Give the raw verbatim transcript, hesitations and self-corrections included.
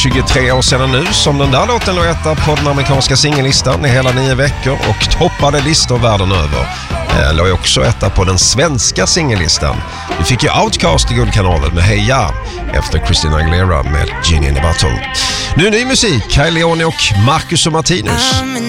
tjugotre år sedan nu som den där låten låg etta på den amerikanska singellistan i hela nio veckor och toppade listor världen över. Eh, låg också etta på den svenska singellistan. Vi fick ju Outcast i Guldkanalen med Heja efter Christina Aguilera med Genie in the Bottle. Nu ny musik, Kai Leone och Marcus och Martinus.